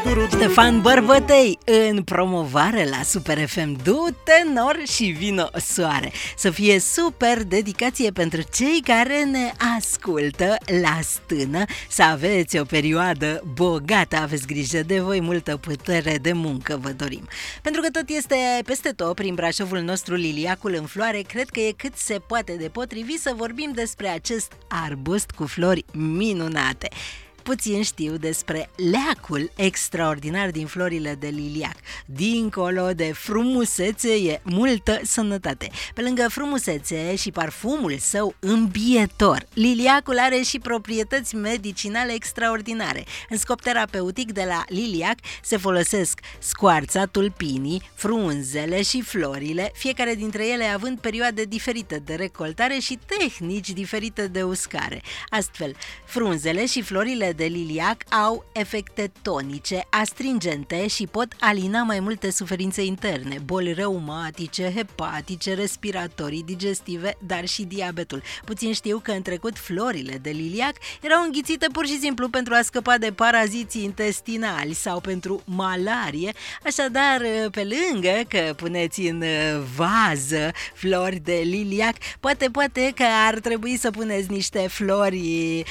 Ștefan Bărbătei în promovare la Super FM. Du-te nor și vino soare. Să fie super dedicație pentru cei care ne ascultă la stână. Să aveți o perioadă bogată, aveți grijă de voi, multă putere de muncă vă dorim. Pentru că tot este peste tot prin Brașovul nostru liliacul în floare, cred că e cât se poate de potrivit să vorbim despre acest arbust cu flori minunate. Puțin știu despre leacul extraordinar din florile de liliac. Dincolo de frumusețe e multă sănătate. Pe lângă frumusețe și parfumul său îmbietor, liliacul are și proprietăți medicinale extraordinare. În scop terapeutic de la liliac se folosesc scoarța, tulpinii, frunzele și florile, fiecare dintre ele având perioade diferite de recoltare și tehnici diferite de uscare. Astfel, frunzele și florile de liliac au efecte tonice, astringente și pot alina mai multe suferințe interne, boli reumatice, hepatice, respiratorii, digestive, dar și diabetul. Puțin știu că în trecut florile de liliac erau înghițite pur și simplu pentru a scăpa de paraziții intestinali sau pentru malarie, așadar pe lângă că puneți în vază flori de liliac, poate că ar trebui să puneți niște flori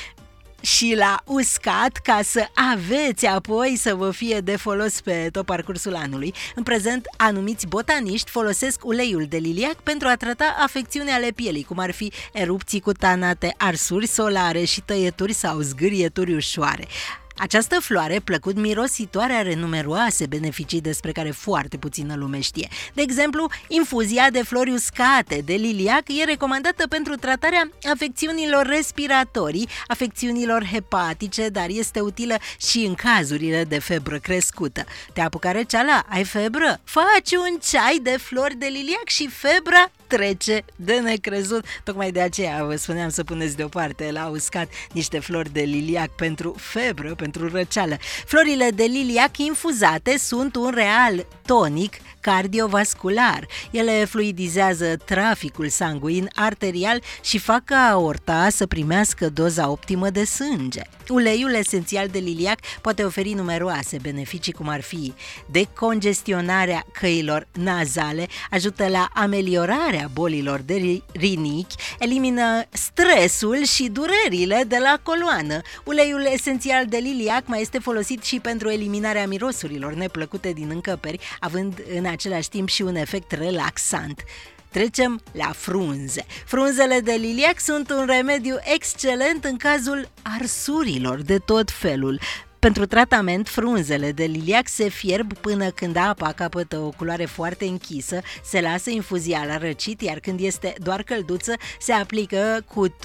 și la uscat ca să aveți apoi să vă fie de folos pe tot parcursul anului. În prezent, anumiți botaniști folosesc uleiul de liliac pentru a trata afecțiuni ale pielii, cum ar fi erupții cutanate, arsuri solare și tăieturi sau zgârieturi ușoare. Această floare plăcut mirositoare are numeroase beneficii despre care foarte puțină lume știe. De exemplu, infuzia de flori uscate de liliac e recomandată pentru tratarea afecțiunilor respiratorii, afecțiunilor hepatice, dar este utilă și în cazurile de febră crescută. Te apucă răceala? Ai febră? Faci un ceai de flori de liliac și febra trece de necrezut. Tocmai de aceea vă spuneam să puneți deoparte la uscat niște flori de liliac pentru febră, pentru răceală. Florile de liliac infuzate sunt un real tonic cardiovascular. Ele fluidizează traficul sanguin arterial și fac ca aorta să primească doza optimă de sânge. Uleiul esențial de liliac poate oferi numeroase beneficii, cum ar fi decongestionarea căilor nazale, ajută la ameliorarea bolilor de rinichi, elimină stresul și durerile de la coloană. Uleiul esențial de liliac mai este folosit și pentru eliminarea mirosurilor neplăcute din încăperi, având în același timp și un efect relaxant. Trecem la frunze. Frunzele de liliac sunt un remediu excelent în cazul arsurilor de tot felul. Pentru tratament, frunzele de liliac se fierb până când apa capătă o culoare foarte închisă, se lasă infuzia la răcit, iar când este doar călduță, se aplică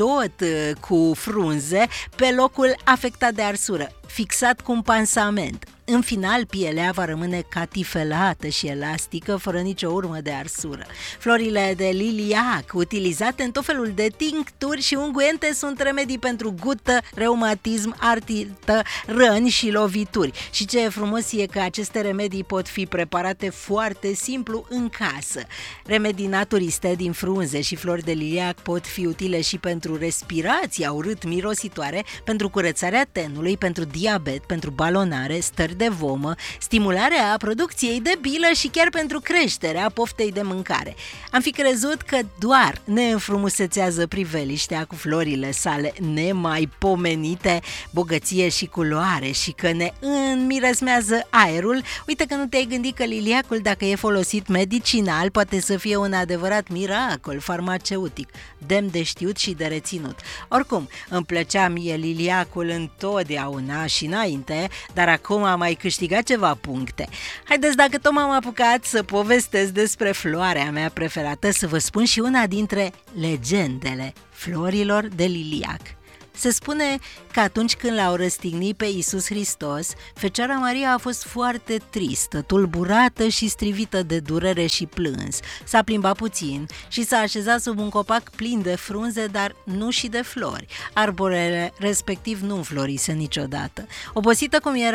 cu frunze pe locul afectat de arsură, fixat cu un pansament. În final, pielea va rămâne catifelată și elastică, fără nicio urmă de arsură. Florile de liliac, utilizate în tot felul de tincturi și unguente, sunt remedii pentru gută, reumatism, artrită, răni și lovituri. Și ce e frumos e că aceste remedii pot fi preparate foarte simplu în casă. Remedii naturiste din frunze și flori de liliac pot fi utile și pentru respirația urât-mirositoare, pentru curățarea tenului, pentru diabet, pentru balonare, stări de vomă, stimularea producției de bilă și chiar pentru creșterea poftei de mâncare. Am fi crezut că doar ne înfrumusețează priveliștea cu florile sale nemaipomenite, bogăție și culoare, și că ne înmiresmează aerul. Uite că nu te-ai gândit că liliacul, dacă e folosit medicinal, poate să fie un adevărat miracol farmaceutic, demn de știut și de reținut. Oricum, îmi plăcea mie liliacul întotdeauna și înainte, dar acum am mai câștigat ceva puncte. Haideți, dacă tot m-am apucat să povestesc despre floarea mea preferată, să vă spun și una dintre legendele florilor de liliac. Se spune că atunci când l-au răstignit pe Iisus Hristos, Fecioara Maria a fost foarte tristă, tulburată și strivită de durere și plâns. S-a plimbat puțin și s-a așezat sub un copac plin de frunze, dar nu și de flori. Arborele respectiv nu înflorise niciodată. Obosită cum era,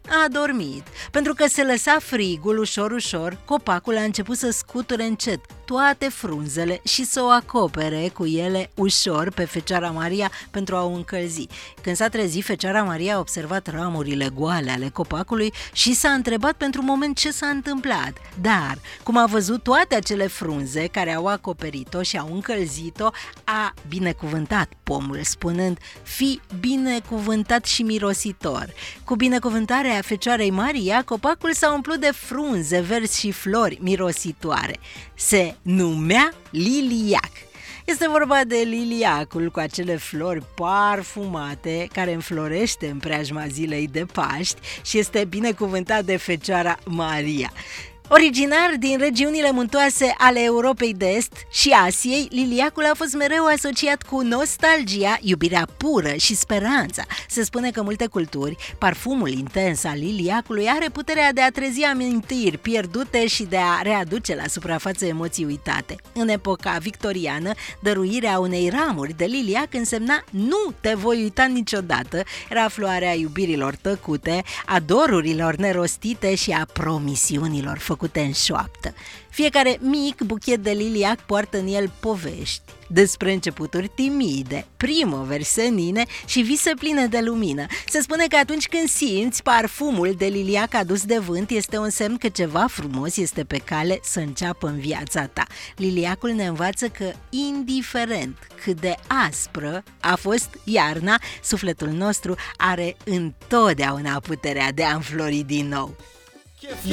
a dormit. Pentru că se lăsa frigul ușor, copacul a început să scuture încet toate frunzele și să o acopere cu ele ușor pe Fecioara Maria pentru a o încălzi. Când s-a trezit, Fecioara Maria a observat ramurile goale ale copacului și s-a întrebat pentru un moment ce s-a întâmplat. Dar, cum a văzut toate acele frunze care au acoperit-o și au încălzit-o, a binecuvântat pomul, spunând: "Fii binecuvântat și mirositor." Cu binecuvântarea Fecioarei Maria, copacul s-a umplut de frunze verzi și flori mirositoare. Se numea liliac. Este vorba de liliacul cu acele flori parfumate care înflorește în preajma zilei de Paști și este binecuvântat de Fecioara Maria. Originar din regiunile muntoase ale Europei de Est și Asiei, liliacul a fost mereu asociat cu nostalgia, iubirea pură și speranța. Se spune că în multe culturi, parfumul intens al liliacului are puterea de a trezi amintiri pierdute și de a readuce la suprafață emoții uitate. În epoca victoriană, dăruirea unei ramuri de liliac însemna "nu te voi uita niciodată", era floarea iubirilor tăcute, a dorurilor nerostite și a promisiunilor făcute în șoaptă. Fiecare mic buchet de liliac poartă în el povești despre începuturi timide, primăveri senine și vise pline de lumină. Se spune că atunci când simți parfumul de liliac adus de vânt, este un semn că ceva frumos este pe cale să înceapă în viața ta. Liliacul ne învață că, indiferent cât de aspră a fost iarna, sufletul nostru are întotdeauna puterea de a înflori din nou.